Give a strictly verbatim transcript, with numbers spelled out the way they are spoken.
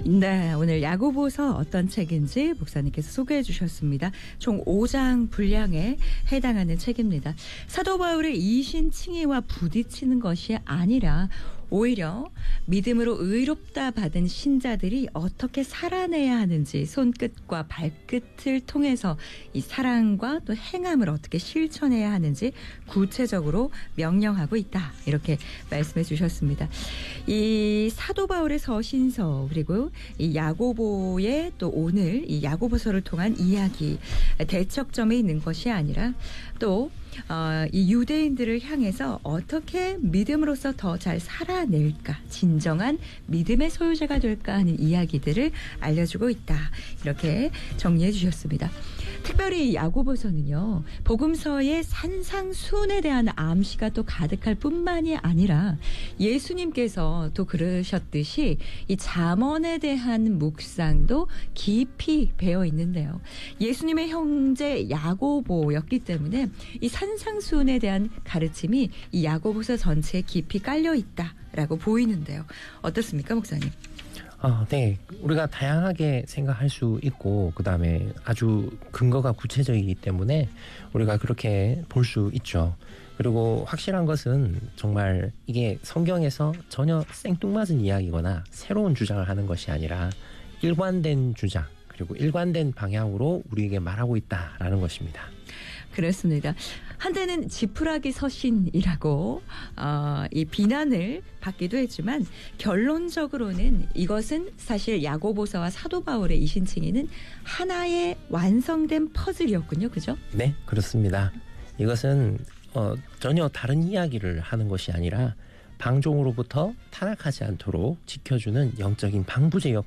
네, 오늘 야고보서 어떤 책인지 목사님께서 소개해 주셨습니다. 총 오 장 분량에 해당하는 책입니다. 사도 바울의 이신칭의와 부딪히는 것이 아니라 오히려 믿음으로 의롭다 받은 신자들이 어떻게 살아내야 하는지 손끝과 발끝을 통해서 이 사랑과 또 행함을 어떻게 실천해야 하는지 구체적으로 명령하고 있다. 이렇게 말씀해 주셨습니다. 이 사도 바울의 서신서 그리고 이 야고보의 또 오늘 이 야고보서를 통한 이야기 대척점에 있는 것이 아니라 또 어, 이 유대인들을 향해서 어떻게 믿음으로써 더 잘 살아낼까, 진정한 믿음의 소유자가 될까 하는 이야기들을 알려주고 있다. 이렇게 정리해 주셨습니다. 특별히 야고보서는요, 복음서의 산상수훈에 대한 암시가 또 가득할 뿐만이 아니라 예수님께서 또 그러셨듯이 이 잠언에 대한 묵상도 깊이 배어 있는데요. 예수님의 형제 야고보였기 때문에 이 산상수훈에 대한 가르침이 이 야고보서 전체에 깊이 깔려 있다라고 보이는데요. 어떻습니까, 목사님? 아, 네. 우리가 다양하게 생각할 수 있고 그다음에 아주 근거가 구체적이기 때문에 우리가 그렇게 볼 수 있죠. 그리고 확실한 것은 정말 이게 성경에서 전혀 생뚱맞은 이야기거나 새로운 주장을 하는 것이 아니라 일관된 주장 그리고 일관된 방향으로 우리에게 말하고 있다라는 것입니다. 그렇습니다. 한때는 지푸라기 서신이라고 어, 이 비난을 받기도 했지만 결론적으로는 이것은 사실 야고보서와 사도 바울의 이신칭의는 하나의 완성된 퍼즐이었군요. 그죠? 네, 그렇습니다. 이것은 어, 전혀 다른 이야기를 하는 것이 아니라 방종으로부터 타락하지 않도록 지켜주는 영적인 방부제